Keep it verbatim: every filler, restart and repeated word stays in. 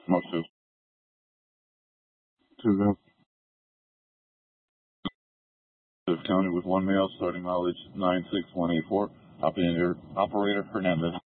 Motion to the county with one male, starting mileage nine six one eight four. Operator, operator Hernandez.